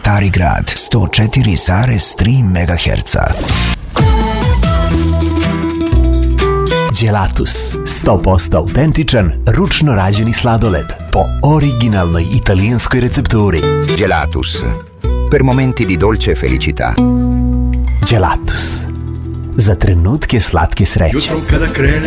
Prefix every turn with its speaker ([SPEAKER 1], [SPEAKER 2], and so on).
[SPEAKER 1] Stari grad 104,3 MHz.
[SPEAKER 2] Gelatus, 100% autentičan, ručno rađeni sladoled po originalnoj italijanskoj recepturi.
[SPEAKER 3] Gelatus, per momenti di dolce felicità.
[SPEAKER 2] Gelatus, za trenutke slatke sreće.
[SPEAKER 4] Jutro kada krene